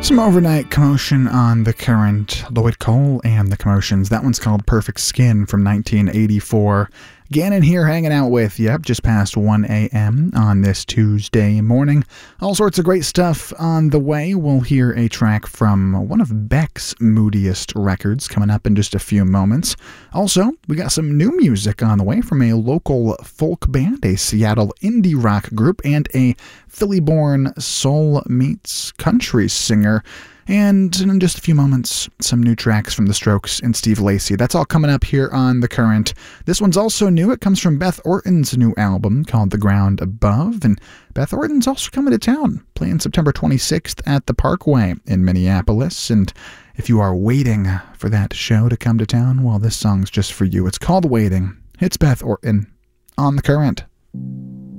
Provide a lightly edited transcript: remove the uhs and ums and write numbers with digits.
Some overnight commotion on The Current. Lloyd Cole and the Commotions. That one's called Perfect Skin from 1984. Gannon here hanging out with you just past 1 a.m. on this Tuesday morning. All sorts of great stuff on the way. We'll hear a track from one of Beck's moodiest records coming up in just a few moments. Also, we got some new music on the way from a local folk band, a Seattle indie rock group, and a Philly-born soul meets country singer. And in just a few moments, some new tracks from The Strokes and Steve Lacy. That's all coming up here on The Current. This one's also new. It comes from Beth Orton's new album called The Ground Above. And Beth Orton's also coming to town, playing September 26th at the Parkway in Minneapolis. And if you are waiting for that show to come to town, well, this song's just for you. It's called Waiting. It's Beth Orton on The Current.